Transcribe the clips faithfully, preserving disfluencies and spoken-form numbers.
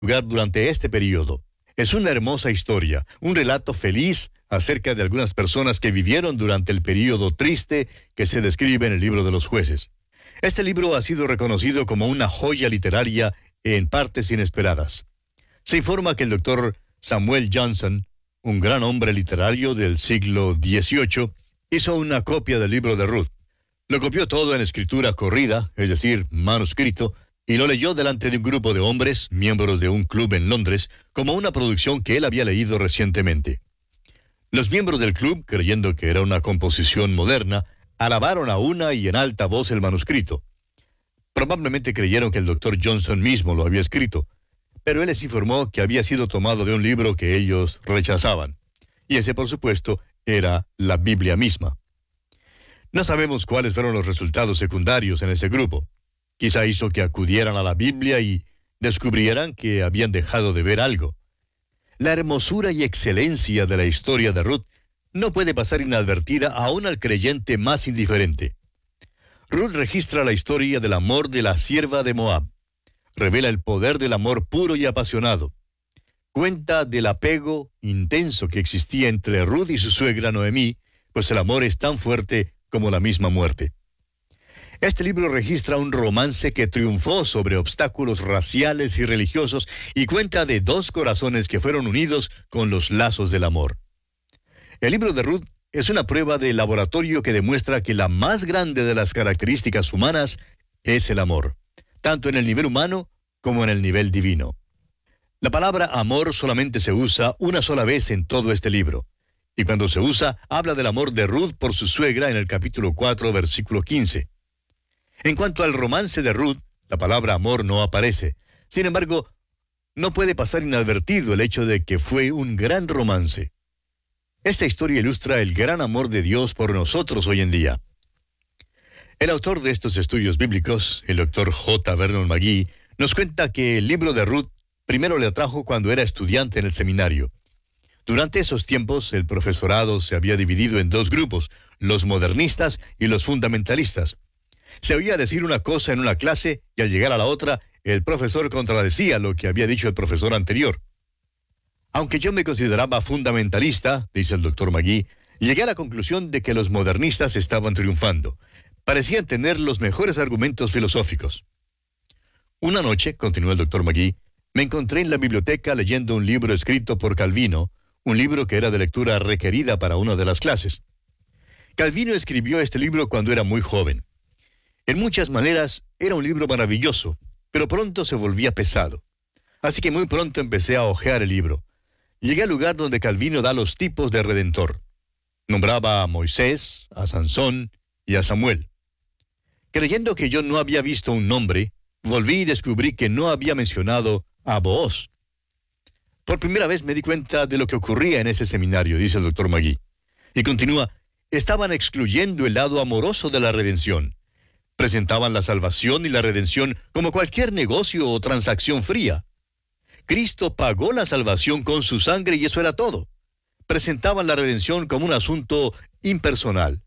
lugar durante este periodo. Es una hermosa historia, un relato feliz acerca de algunas personas que vivieron durante el período triste que se describe en el libro de los Jueces. Este libro ha sido reconocido como una joya literaria en partes inesperadas. Se informa que el doctor Samuel Johnson, un gran hombre literario del siglo dieciocho, hizo una copia del libro de Ruth. Lo copió todo en escritura corrida, es decir, manuscrito, y lo leyó delante de un grupo de hombres, miembros de un club en Londres, como una producción que él había leído recientemente. Los miembros del club, creyendo que era una composición moderna, alabaron a una y en alta voz el manuscrito. Probablemente creyeron que el doctor Johnson mismo lo había escrito, pero él les informó que había sido tomado de un libro que ellos rechazaban. Y ese, por supuesto, era la Biblia misma. No sabemos cuáles fueron los resultados secundarios en ese grupo. Quizá hizo que acudieran a la Biblia y descubrieran que habían dejado de ver algo. La hermosura y excelencia de la historia de Ruth no puede pasar inadvertida aún al creyente más indiferente. Ruth registra la historia del amor de la sierva de Moab. Revela el poder del amor puro y apasionado. Cuenta del apego intenso que existía entre Ruth y su suegra Noemí, pues el amor es tan fuerte como la misma muerte. Este libro registra un romance que triunfó sobre obstáculos raciales y religiosos y cuenta de dos corazones que fueron unidos con los lazos del amor. El libro de Ruth es una prueba de laboratorio que demuestra que la más grande de las características humanas es el amor, tanto en el nivel humano como en el nivel divino. La palabra amor solamente se usa una sola vez en todo este libro, y cuando se usa, habla del amor de Ruth por su suegra en el capítulo cuatro, versículo quince. En cuanto al romance de Ruth, la palabra amor no aparece. Sin embargo, no puede pasar inadvertido el hecho de que fue un gran romance. Esta historia ilustra el gran amor de Dios por nosotros hoy en día. El autor de estos estudios bíblicos, el doctor J. Vernon McGee, nos cuenta que el libro de Ruth primero le atrajo cuando era estudiante en el seminario. Durante esos tiempos, el profesorado se había dividido en dos grupos, los modernistas y los fundamentalistas. Se oía decir una cosa en una clase y al llegar a la otra, el profesor contradecía lo que había dicho el profesor anterior. Aunque yo me consideraba fundamentalista, dice el doctor McGee, llegué a la conclusión de que los modernistas estaban triunfando. Parecían tener los mejores argumentos filosóficos. Una noche, continuó el doctor McGee, me encontré en la biblioteca leyendo un libro escrito por Calvino, un libro que era de lectura requerida para una de las clases. Calvino escribió este libro cuando era muy joven. En muchas maneras era un libro maravilloso, pero pronto se volvía pesado. Así que muy pronto empecé a hojear el libro. Llegué al lugar donde Calvino da los tipos de Redentor. Nombraba a Moisés, a Sansón y a Samuel. Creyendo que yo no había visto un nombre, volví y descubrí que no había mencionado a Booz. Por primera vez me di cuenta de lo que ocurría en ese seminario, dice el doctor McGee. Y continúa, estaban excluyendo el lado amoroso de la redención. Presentaban la salvación y la redención como cualquier negocio o transacción fría. Cristo pagó la salvación con su sangre y eso era todo. Presentaban la redención como un asunto impersonal.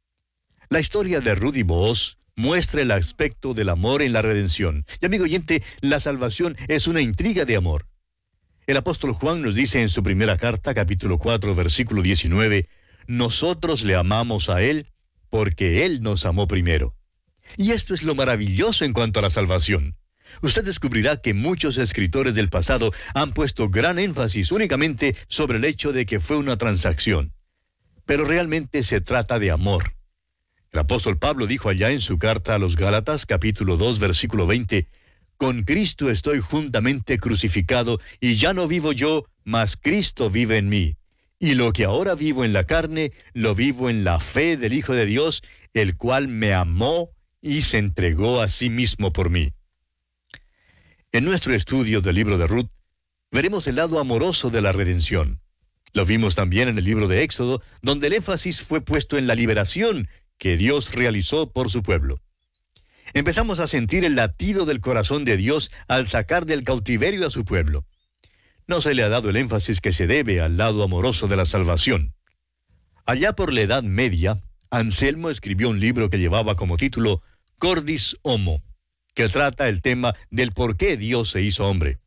La historia de Ruth y Booz muestra el aspecto del amor en la redención. Y amigo oyente, la salvación es una intriga de amor. El apóstol Juan nos dice en su primera carta, capítulo cuatro, versículo diecinueve, nosotros le amamos a Él porque Él nos amó primero. Y esto es lo maravilloso en cuanto a la salvación. Usted descubrirá que muchos escritores del pasado han puesto gran énfasis únicamente sobre el hecho de que fue una transacción. Pero realmente se trata de amor. El apóstol Pablo dijo allá en su carta a los Gálatas, capítulo dos, versículo veinte, con Cristo estoy juntamente crucificado, y ya no vivo yo, mas Cristo vive en mí. Y lo que ahora vivo en la carne, lo vivo en la fe del Hijo de Dios, el cual me amó y se entregó a sí mismo por mí. En nuestro estudio del libro de Ruth, veremos el lado amoroso de la redención. Lo vimos también en el libro de Éxodo, donde el énfasis fue puesto en la liberación que Dios realizó por su pueblo. Empezamos a sentir el latido del corazón de Dios al sacar del cautiverio a su pueblo. No se le ha dado el énfasis que se debe al lado amoroso de la salvación. Allá por la Edad Media, Anselmo escribió un libro que llevaba como título Cordis Homo, que trata el tema del por qué Dios se hizo hombre.